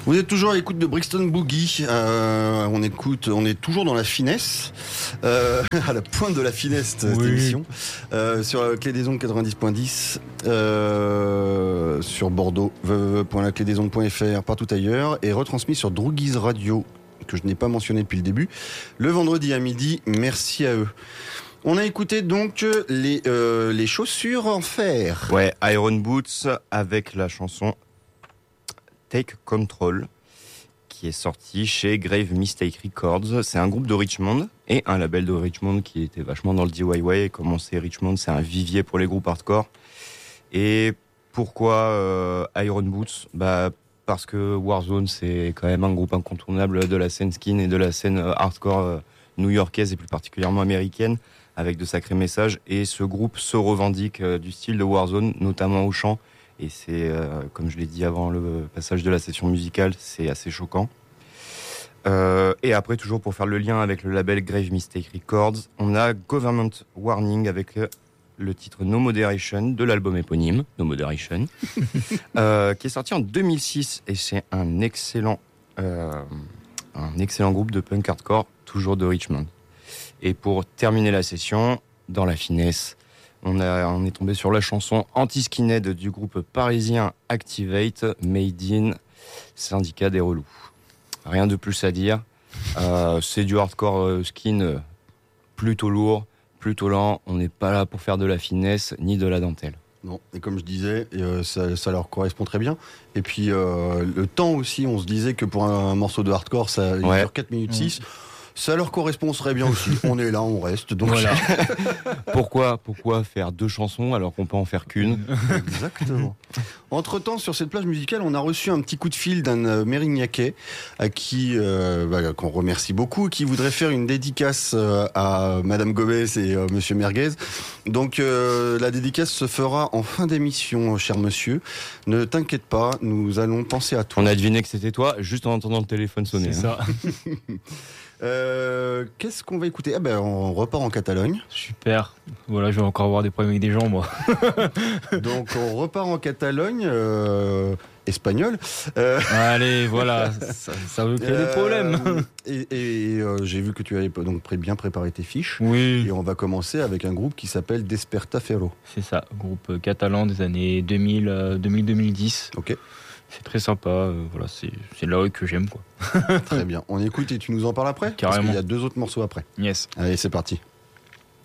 Vous êtes toujours à l'écoute de Brixton Boogie. On est toujours dans la finesse, à la pointe de la finesse cette émission, sur la clé des ondes 90.10, sur Bordeaux, www.laclédesondes.fr, partout ailleurs, et retransmis sur Droogies Radio, que je n'ai pas mentionné depuis le début, le vendredi à midi. Merci à eux. On a écouté donc les chaussures en fer. Ouais, Iron Boots avec la chanson Take Control, qui est sorti chez Grave Mistake Records. C'est un groupe de Richmond et un label de Richmond qui était vachement dans le DIY. Comme on sait, Richmond, c'est un vivier pour les groupes hardcore. Et pourquoi Iron Boots ? Parce que Warzone, c'est quand même un groupe incontournable de la scène skin et de la scène hardcore new-yorkaise et plus particulièrement américaine, avec de sacrés messages. Et ce groupe se revendique du style de Warzone, notamment au chant. Et c'est, comme je l'ai dit avant le passage de la session musicale, c'est assez choquant. Et après, toujours pour faire le lien avec le label Grave Mistake Records, on a Government Warning avec le titre No Moderation de l'album éponyme, No Moderation, qui est sorti en 2006. Et c'est un excellent groupe de punk hardcore, toujours de Richmond. Et pour terminer la session, dans la finesse, on est tombé sur la chanson Anti-Skinhead du groupe parisien Activate, Made in Syndicat des Relous. Rien de plus à dire. C'est du hardcore skin plutôt lourd, plutôt lent. On n'est pas là pour faire de la finesse ni de la dentelle. Non, et comme je disais, ça leur correspond très bien. Et puis le temps aussi, on se disait que pour un morceau de hardcore, il dure 4 minutes 6. Ça leur correspondrait bien aussi. On est là, on reste. Donc voilà. Pourquoi faire 2 chansons alors qu'on peut en faire qu'une ? Exactement. Entre-temps, sur cette plage musicale, on a reçu un petit coup de fil d'un Mérignacais à qui qu'on remercie beaucoup, qui voudrait faire une dédicace à Madame Gomez et Monsieur Merguez. Donc la dédicace se fera en fin d'émission, cher monsieur. Ne t'inquiète pas, nous allons penser à toi. On a deviné que c'était toi juste en entendant le téléphone sonner. C'est ça. Qu'est-ce qu'on va écouter ? On repart en Catalogne. Super. Voilà, je vais encore avoir des problèmes avec des gens, moi. Donc on repart en Catalogne, espagnol. Allez, voilà, ça veut créer des problèmes. Et j'ai vu que tu avais donc bien préparé tes fiches. Oui. Et on va commencer avec un groupe qui s'appelle Despertaferro. C'est ça, groupe catalan des années 2000-2010. Ok. C'est très sympa, voilà, c'est de la rue que j'aime, quoi. Très bien. On écoute et tu nous en parles après ? Carrément. Parce qu'il y a 2 autres morceaux après. Yes. Allez, c'est parti.